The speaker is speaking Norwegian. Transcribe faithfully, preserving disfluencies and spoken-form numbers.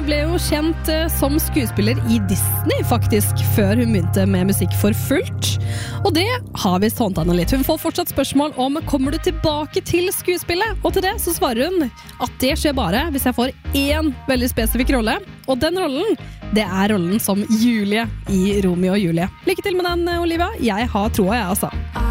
ble jo kjent som skuespiller i Disney faktisk, før hun begynte med musikk for fullt. Og det har vi sånt henne litt. Hun får fortsatt spørsmål om kommer du tilbake til skuespillet? Og til det så svarer hun at det skjer bare hvis jeg får én veldig spesifikk rolle. Og den rollen, det er rollen som Julie i Romeo og Julie. Lykke til med den, Olivia. Jeg har troa, jeg altså.